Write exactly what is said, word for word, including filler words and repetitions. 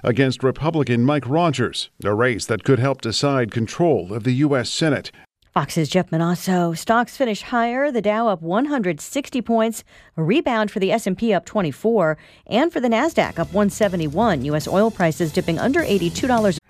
against Republican Mike Rogers, a race that could help decide control of the U S Senate. Fox's Jeff Manasso. Stocks finished higher. The Dow up one hundred sixty points, a rebound for the S and P up twenty-four, and for the Nasdaq up one seventy-one. U S oil prices dipping under eighty-two dollars.